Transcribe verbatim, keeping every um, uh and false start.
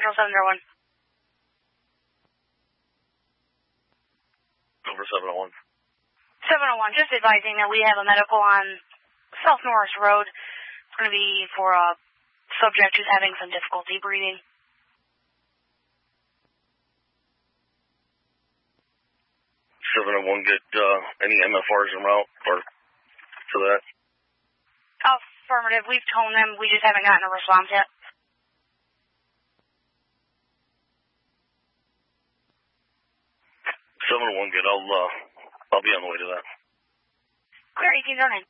Central seven oh one. Over seven oh one. seven oh one, just advising that we have a medical on South Norris Road. It's going to be for a subject who's having some difficulty breathing. seven oh one, get uh, any M F Rs en route or for that? Affirmative. We've told them. We just haven't gotten a response yet. seven oh one, good. I'll, uh, I'll be on the way to that. Clear eighteen oh nine.